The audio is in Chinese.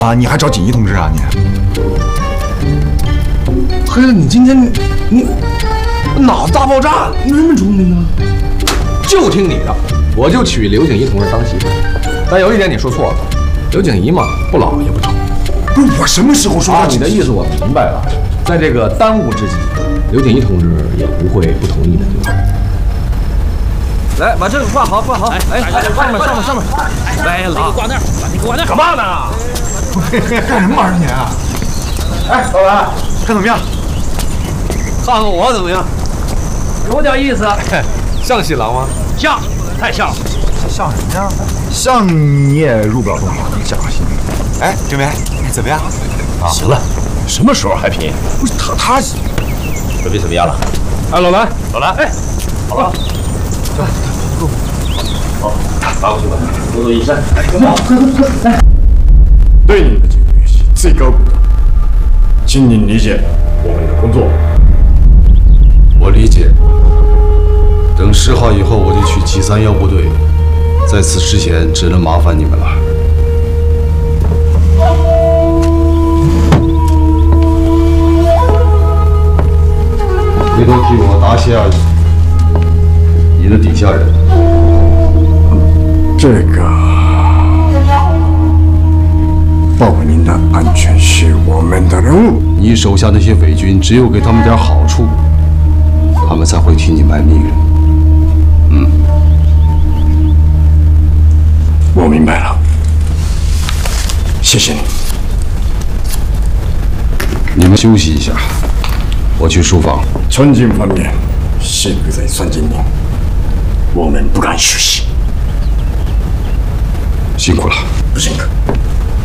啊，你还找锦衣同志啊你？ 黑子，你今天你脑子大爆炸，你什么聪明啊？ 就听你的，我就娶刘景怡同志当媳妇。但有一点你说错了，刘景怡嘛，不老也不丑。 不是我什么时候说你的意思我明白了，在这个当务之急，刘景怡同志也不会不同意的，对吧？ 来，把这个挂好，挂好。哎，上面。来，老挂那儿，把你挂那儿。干嘛呢？ 干什么玩意儿你啊？哎，老板，看怎么样？ 看看我怎么样？有点意思。 像新郎吗？ 像，太像了。 像什么呀？像你也入不了洞房，你假戏。哎，郑梅，怎么样？ 行了，什么时候还贫？ 不是他准备怎么样了？ 哎，老蓝， 哎，好了，好，拿过去吧，多多益善。 对您的这个乐器最高鼓掌，请您理解我们的工作。 我理解。等10号以后，我就去731部队，在此之前，只能麻烦你们了。回头替我答谢你的底下人。 这个保护您的安全是我们的任务。 你手下那些伪军，只有给他们点好处，他们才会替你卖命运。 我明白了，谢谢你。 你们休息一下，我去书房。 前进方面，现在算计您，我们不敢休息。 辛苦了。 不辛苦。